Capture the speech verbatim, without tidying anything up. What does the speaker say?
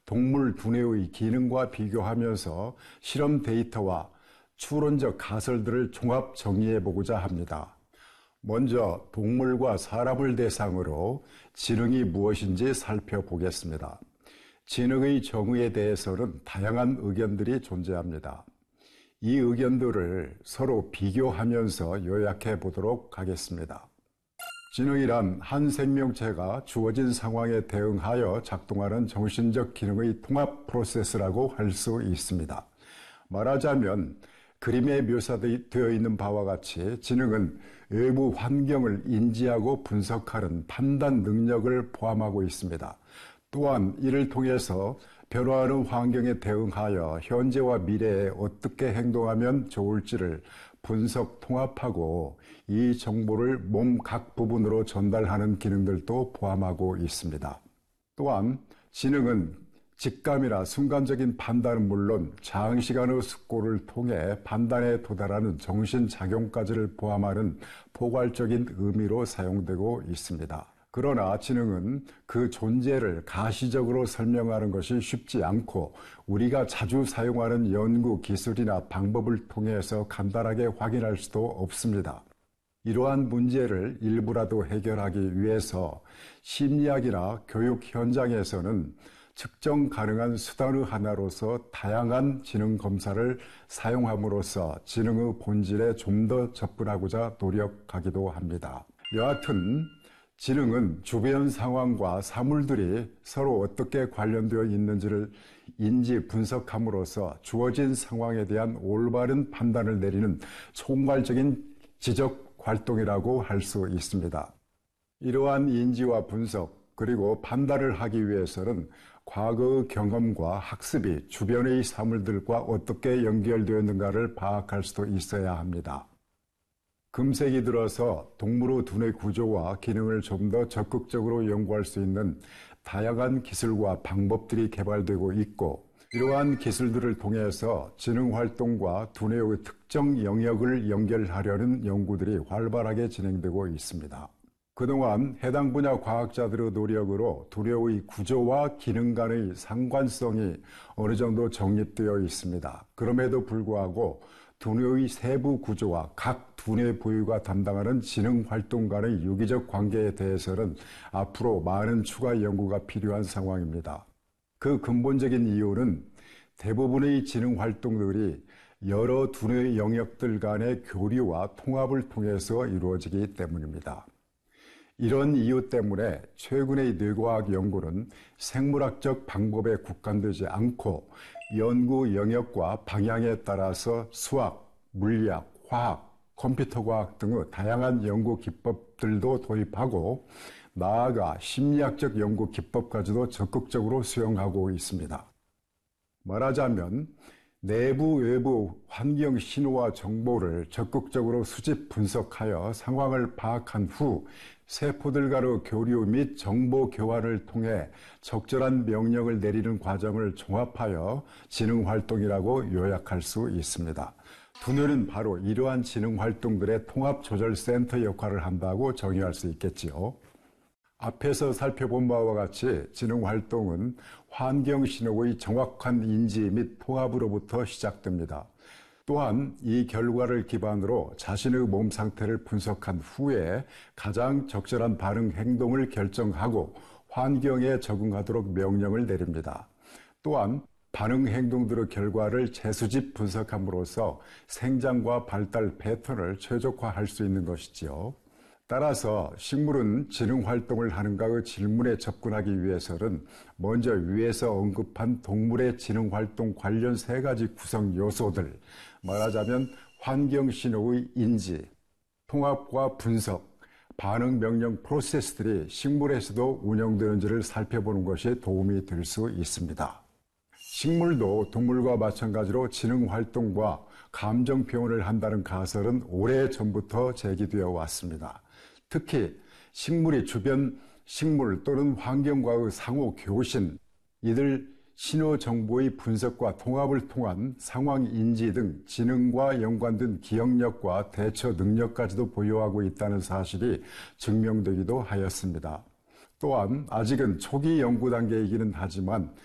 동물 두뇌의 기능과 비교하면서 실험 데이터와 추론적 가설들을 종합 정리해보고자 합니다. 먼저 동물과 사람을 대상으로 지능이 무엇인지 살펴보겠습니다. 지능의 정의에 대해서는 다양한 의견들이 존재합니다. 이 의견들을 서로 비교하면서 요약해 보도록 하겠습니다. 지능이란 한 생명체가 주어진 상황에 대응하여 작동하는 정신적 기능의 통합 프로세스라고 할 수 있습니다. 말하자면 그림에 묘사되어 있는 바와 같이 지능은 외부 환경을 인지하고 분석하는 판단 능력을 포함하고 있습니다. 또한 이를 통해서 변화하는 환경에 대응하여 현재와 미래에 어떻게 행동하면 좋을지를 분석, 통합하고 이 정보를 몸 각 부분으로 전달하는 기능들도 포함하고 있습니다. 또한 지능은 직감이나 순간적인 판단은 물론 장시간의 숙고를 통해 판단에 도달하는 정신작용까지를 포함하는 포괄적인 의미로 사용되고 있습니다. 그러나 지능은 그 존재를 가시적으로 설명하는 것이 쉽지 않고 우리가 자주 사용하는 연구 기술이나 방법을 통해서 간단하게 확인할 수도 없습니다. 이러한 문제를 일부라도 해결하기 위해서 심리학이나 교육 현장에서는 측정 가능한 수단의 하나로서 다양한 지능 검사를 사용함으로써 지능의 본질에 좀 더 접근하고자 노력하기도 합니다. 여하튼 지능은 주변 상황과 사물들이 서로 어떻게 관련되어 있는지를 인지 분석함으로써 주어진 상황에 대한 올바른 판단을 내리는 총괄적인 지적 활동이라고 할 수 있습니다. 이러한 인지와 분석 그리고 판단을 하기 위해서는 과거의 경험과 학습이 주변의 사물들과 어떻게 연결되었는가를 파악할 수도 있어야 합니다. 금세기 들어서 동물의 두뇌 구조와 기능을 좀 더 적극적으로 연구할 수 있는 다양한 기술과 방법들이 개발되고 있고 이러한 기술들을 통해서 지능활동과 두뇌의 특정 영역을 연결하려는 연구들이 활발하게 진행되고 있습니다. 그동안 해당 분야 과학자들의 노력으로 두뇌의 구조와 기능 간의 상관성이 어느 정도 정립되어 있습니다. 그럼에도 불구하고 두뇌의 세부 구조와 각 두뇌 부위가 담당하는 지능 활동 간의 유기적 관계에 대해서는 앞으로 많은 추가 연구가 필요한 상황입니다. 그 근본적인 이유는 대부분의 지능 활동들이 여러 두뇌 영역들 간의 교류와 통합을 통해서 이루어지기 때문입니다. 이런 이유 때문에 최근의 뇌과학 연구는 생물학적 방법에 국한되지 않고 연구 영역과 방향에 따라서 수학, 물리학, 화학, 컴퓨터과학 등의 다양한 연구 기법들도 도입하고 나아가 심리학적 연구 기법까지도 적극적으로 수용하고 있습니다. 말하자면 내부 외부 환경 신호와 정보를 적극적으로 수집 분석하여 상황을 파악한 후 세포들 간의 교류 및 정보 교환을 통해 적절한 명령을 내리는 과정을 종합하여 지능 활동이라고 요약할 수 있습니다. 두뇌는 바로 이러한 지능 활동들의 통합 조절 센터 역할을 한다고 정의할 수 있겠지요. 앞에서 살펴본 바와 같이 지능 활동은 환경 신호의 정확한 인지 및 통합으로부터 시작됩니다. 또한 이 결과를 기반으로 자신의 몸 상태를 분석한 후에 가장 적절한 반응 행동을 결정하고 환경에 적응하도록 명령을 내립니다. 또한 반응 행동들의 결과를 재수집 분석함으로써 생장과 발달 패턴을 최적화할 수 있는 것이지요. 따라서 식물은 지능 활동을 하는가의 질문에 접근하기 위해서는 먼저 위에서 언급한 동물의 지능 활동 관련 세 가지 구성 요소들, 말하자면 환경 신호의 인지, 통합과 분석, 반응 명령 프로세스들이 식물에서도 운영되는지를 살펴보는 것이 도움이 될 수 있습니다. 식물도 동물과 마찬가지로 지능 활동과 감정 표현을 한다는 가설은 오래전부터 제기되어 왔습니다. 특히 식물이 주변 식물 또는 환경과의 상호 교신, 이들 신호 정보의 분석과 통합을 통한 상황 인지 등 지능과 연관된 기억력과 대처 능력까지도 보유하고 있다는 사실이 증명되기도 하였습니다. 또한 아직은 초기 연구 단계이기는 하지만